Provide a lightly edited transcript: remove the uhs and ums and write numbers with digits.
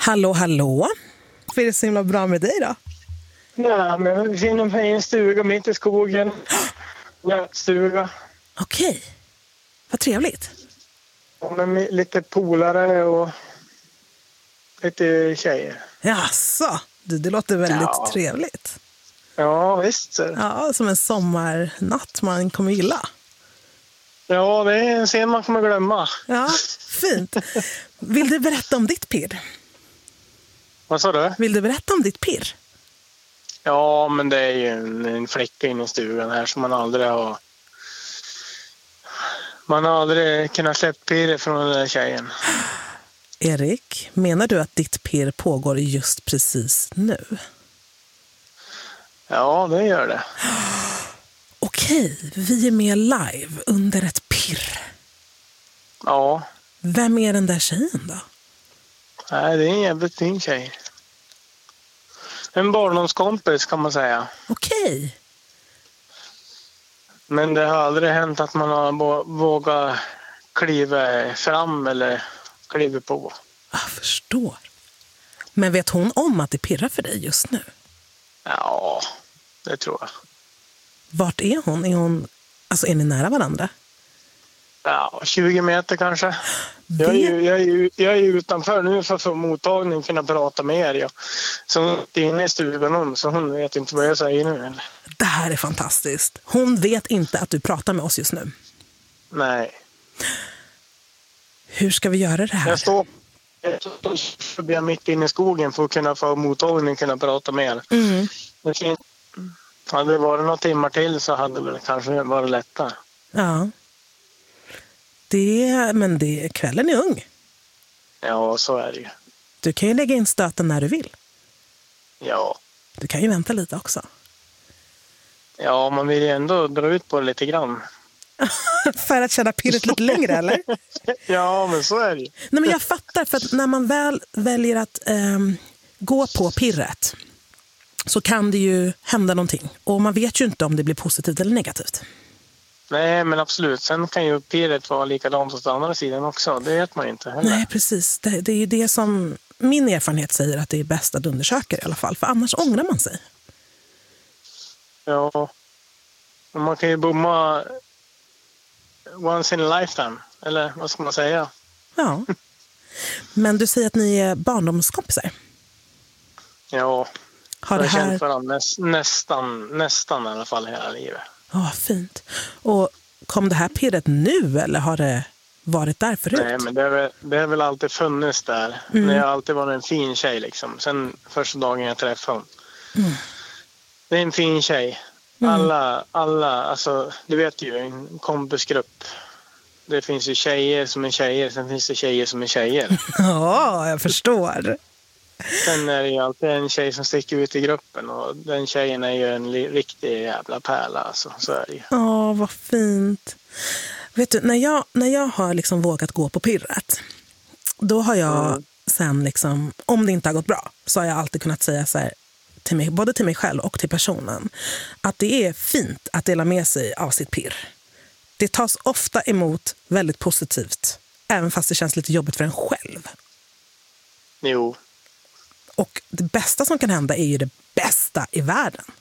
Hallå, hallå. Vad är det så himla bra med dig då? Ja, men jag befinner mig i en stuga mitt i skogen. Nötstuga. Okej. Vad trevligt. Och med lite polare och lite tjejer. Jaså, det låter väldigt trevligt. Ja, visst. Ja, som en sommarnatt man kommer gilla. Ja, det är en scen man kommer glömma. Ja, fint. Vill du berätta om ditt pirr? Vad sa du? Vill du berätta om ditt pirr? Ja, men det är ju en flicka inne i stugan här som man har aldrig kunnat släppa pirr från den där tjejen. Erik, menar du att ditt pirr pågår just precis nu? Ja, det gör det. Okej, vi är med live under ett pirr. Ja. Vem är den där tjejen då? Nej, det är en jävligt fin tjej. En barndomskompis kan man säga. Okej. Men det har aldrig hänt att man har vågat kliva fram eller kliva på. Jag förstår. Men vet hon om att det pirrar för dig just nu? Ja, det tror jag. Vart är hon? Är ni nära varandra? Ja, 20 meter kanske. Jag är ju utanför nu för att få mottagning kunna prata med er. Ja. Så hon är inne i stugan om, så hon vet inte vad jag säger nu. Eller? Det här är fantastiskt. Hon vet inte att du pratar med oss just nu. Nej. Hur ska vi göra det här? Jag står mitt inne i skogen för att kunna få mottagning, kunna prata med er. Mm. Hade det varit några timmar till så hade det kanske varit lättare. Ja. Kvällen är ung. Ja, så är det ju. Du kan ju lägga in stöten när du vill. Ja. Du kan ju vänta lite också. Ja, man vill ju ändå dra ut på det lite grann. För att känna pirret lite längre, eller? Ja, men så är det ju. Nej, men jag fattar, för att när man väl väljer att gå på pirret så kan det ju hända någonting. Och man vet ju inte om det blir positivt eller negativt. Nej, men absolut. Sen kan ju pirret vara likadant åt andra sidan också. Det vet man ju inte heller. Nej, precis. Det är ju det som min erfarenhet säger att det är bäst att undersöka i alla fall. För annars ångrar man sig. Ja. Man kan ju bomma once in a lifetime. Eller vad ska man säga? Ja. Men du säger att ni är barndomskompisar. Ja. Har jag det här... känt varandra nästan i alla fall hela livet. Ja, fint. Och kom det här pirret nu eller har det varit där förut? Nej, men det har väl alltid funnits där. Mm. Det har alltid varit en fin tjej liksom. Sen första dagen jag träffade hon. Mm. Det är en fin tjej. Alla, alltså du vet ju, en kompisgrupp. Det finns ju tjejer som är tjejer, sen finns det tjejer som är tjejer. Ja, jag förstår. Sen är det ju alltid en tjej som sticker ut i gruppen och den tjejen är ju en riktig jävla pärla, alltså, så är det ju. Ja, vad fint. Vet du, när jag har liksom vågat gå på pirret, då har jag sen liksom, om det inte har gått bra, så har jag alltid kunnat säga så här, till mig, både till mig själv och till personen, att det är fint att dela med sig av sitt pirr. Det tas ofta emot väldigt positivt, även fast det känns lite jobbigt för en själv. Jo. Och det bästa som kan hända är ju det bästa i världen.